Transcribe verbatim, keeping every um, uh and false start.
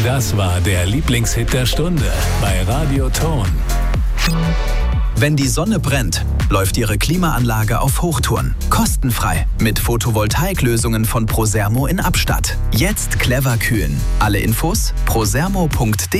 Das war der Lieblingshit der Stunde bei Radio Ton. Wenn die Sonne brennt, läuft Ihre Klimaanlage auf Hochtouren. Kostenfrei mit Photovoltaiklösungen von Prosermo in Abstatt. Jetzt clever kühlen. Alle Infos prosermo punkt de.